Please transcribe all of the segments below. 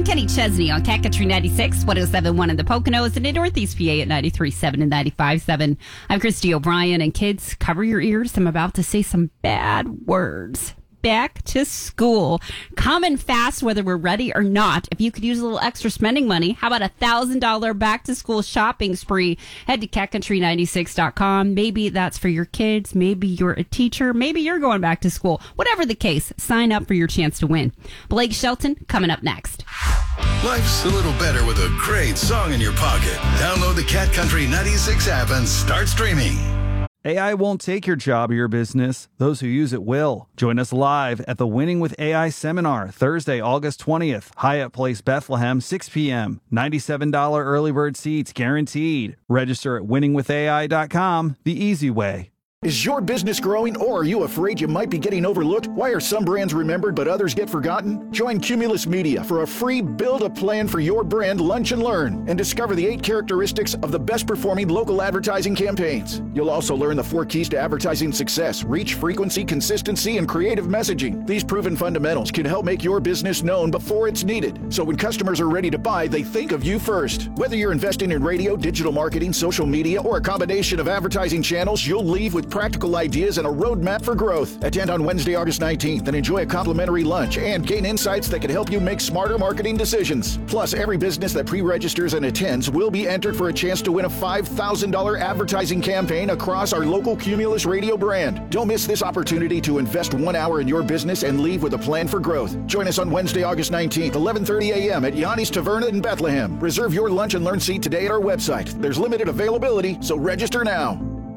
I'm Kenny Chesney on Cat Country 96, 107.1 in the Poconos, and in Northeast PA at 93.7 and 95.7. I'm Christy O'Brien, and kids, cover your ears. I'm about to say some bad words. Back to school. Coming fast, whether we're ready or not. If you could use a little extra spending money, how about $1,000 back to school shopping spree? Head to catcountry96.com. Maybe that's for your kids. Maybe you're a teacher. Maybe you're going back to school. Whatever the case, sign up for your chance to win. Blake Shelton coming up next. Life's a little better with a great song in your pocket. Download the Cat Country 96 app and start streaming. AI won't take your job or your business. Those who use it will. Join us live at the Winning with AI seminar, Thursday, August 20th, Hyatt Place, Bethlehem, 6 p.m. $97 early bird seats guaranteed. Register at winningwithai.com, the easy way. Is your business growing, or are you afraid you might be getting overlooked? Why are some brands remembered but others get forgotten? Join Cumulus Media for a free Build a Plan for Your Brand Lunch and Learn and discover the 8 characteristics of the best performing local advertising campaigns. You'll also learn the 4 keys to advertising success: reach, frequency, consistency, and creative messaging. These proven fundamentals can help make your business known before it's needed, so when customers are ready to buy, they think of you first. Whether you're investing in radio, digital marketing, social media, or a combination of advertising channels, you'll leave with practical ideas and a roadmap for growth. Attend on Wednesday, August 19th and enjoy a complimentary lunch and gain insights that can help you make smarter marketing decisions. Plus, every business that pre-registers and attends will be entered for a chance to win a $5,000 advertising campaign across our local Cumulus radio brand. Don't miss this opportunity to invest 1 hour in your business and leave with a plan for growth. Join us on Wednesday, August 19th, 11:30 a.m. at Yanni's Taverna in Bethlehem. Reserve your lunch and learn seat today at our website. There's limited availability, so register now.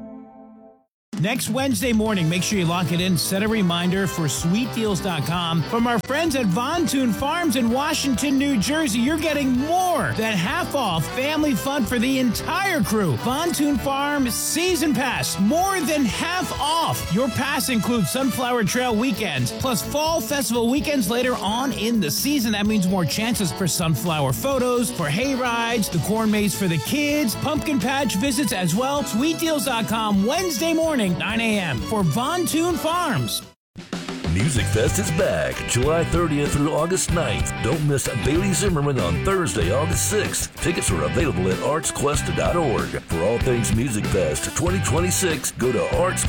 Next Wednesday morning, make sure you lock it in. Set a reminder for sweetdeals.com. From our friends at Von Thun Farms in Washington, New Jersey, you're getting more than half off family fun for the entire crew. Von Thun Farms Season Pass, more than half off. Your pass includes Sunflower Trail weekends, plus Fall Festival weekends later on in the season. That means more chances for sunflower photos, for hay rides, the corn maze for the kids, pumpkin patch visits as well. Sweetdeals.com, Wednesday morning, 9 a.m. for Von Thun Farms. Music Fest is back July 30th through August 9th. Don't miss Bailey Zimmerman on Thursday, August 6th. Tickets are available at artsquest.org. For all things Music Fest 2026, go to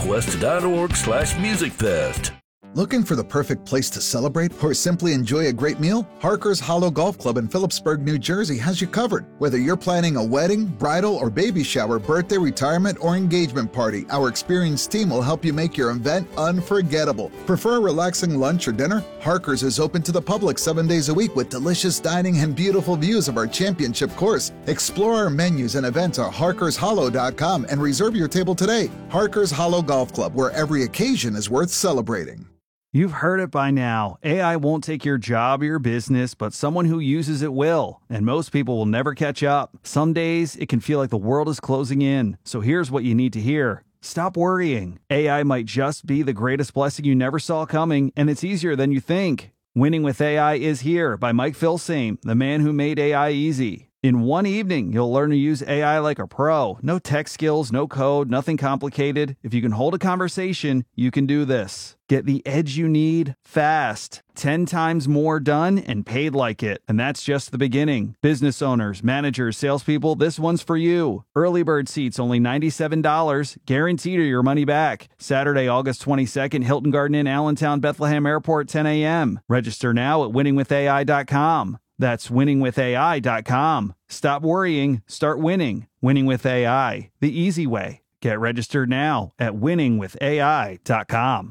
artsquest.org/musicfest. Looking for the perfect place to celebrate or simply enjoy a great meal? Harker's Hollow Golf Club in Phillipsburg, New Jersey has you covered. Whether you're planning a wedding, bridal, or baby shower, birthday, retirement, or engagement party, our experienced team will help you make your event unforgettable. Prefer a relaxing lunch or dinner? Harker's is open to the public 7 days a week with delicious dining and beautiful views of our championship course. Explore our menus and events at harkershollow.com and reserve your table today. Harker's Hollow Golf Club, where every occasion is worth celebrating. You've heard it by now. AI won't take your job or your business, but someone who uses it will. And most people will never catch up. Some days, it can feel like the world is closing in. So here's what you need to hear. Stop worrying. AI might just be the greatest blessing you never saw coming, and it's easier than you think. Winning with AI is here by Mike Filsaime, the man who made AI easy. In one evening, you'll learn to use AI like a pro. No tech skills, no code, nothing complicated. If you can hold a conversation, you can do this. Get the edge you need fast. 10 times more done and paid like it. And that's just the beginning. Business owners, managers, salespeople, this one's for you. Early bird seats only $97, guaranteed or your money back. Saturday, August 22nd, Hilton Garden Inn, Allentown, Bethlehem Airport, 10 a.m. Register now at winningwithai.com. That's winningwithai.com. Stop worrying, start winning. Winning with AI, the easy way. Get registered now at winningwithai.com.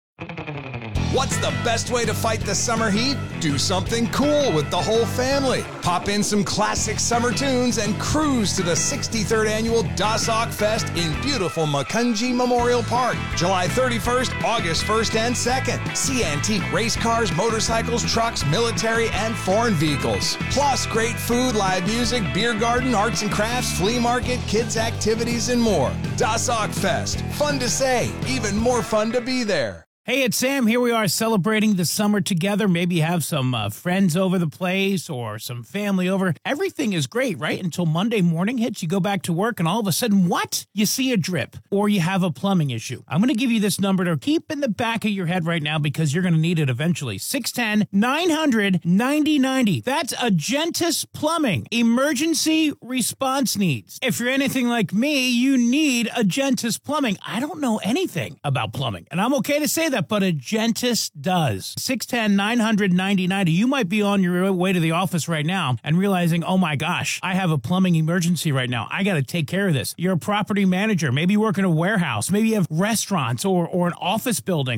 What's the best way to fight the summer heat? Do something cool with the whole family. Pop in some classic summer tunes and cruise to the 63rd annual Dossock Fest in beautiful Macungie Memorial Park, July 31st, August 1st and 2nd. See antique race cars, motorcycles, trucks, military, and foreign vehicles. Plus great food, live music, beer garden, arts and crafts, flea market, kids activities, and more. Dossock Fest. Fun to say, even more fun to be there. Hey, it's Sam. Here we are celebrating the summer together. Maybe you have some friends over the place or some family over. Everything is great, right? Until Monday morning hits, you go back to work and all of a sudden, what? You see a drip or you have a plumbing issue. I'm going to give you this number to keep in the back of your head right now because you're going to need it eventually. 610-900-9090. That's Agentis Plumbing. Emergency response needs. If you're anything like me, you need Agentis Plumbing. I don't know anything about plumbing, and I'm okay to say that, but Agentis does. 610-900-9090. You might be on your way to the office right now and realizing, oh my gosh, I have a plumbing emergency right now. I got to take care of this. You're a property manager. Maybe you work in a warehouse. Maybe you have restaurants or an office building.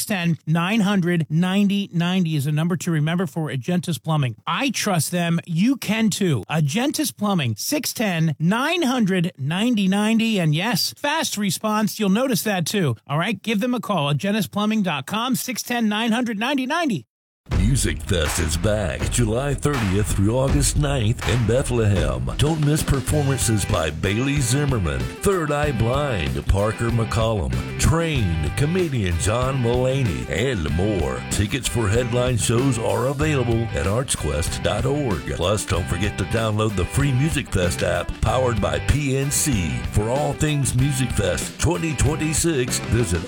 610-900-9090 is a number to remember for Agentis Plumbing. I trust them. You can too. Agentis Plumbing, 610-900-9090. And yes, fast response. You'll notice that too. All right, give them a call. AgentisPlumbing.com, 610-900-9090. Music Fest is back July 30th through August 9th in Bethlehem. Don't miss performances by Bailey Zimmerman, Third Eye Blind, Parker McCollum, Train, comedian John Mulaney, and more. Tickets for headline shows are available at artsquest.org. Plus, don't forget to download the free Music Fest app powered by PNC. For all things Music Fest 2026, visit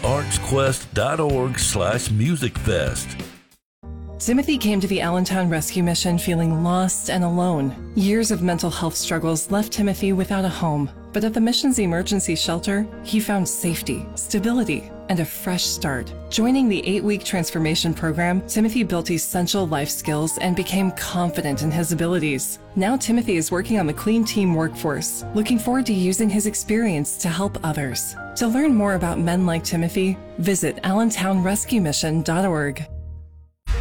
artsquest.org/musicfest. Timothy came to the Allentown Rescue Mission feeling lost and alone. Years of mental health struggles left Timothy without a home. But at the mission's emergency shelter, he found safety, stability, and a fresh start. Joining the 8-week transformation program, Timothy built essential life skills and became confident in his abilities. Now Timothy is working on the Clean Team workforce, looking forward to using his experience to help others. To learn more about men like Timothy, visit allentownrescuemission.org.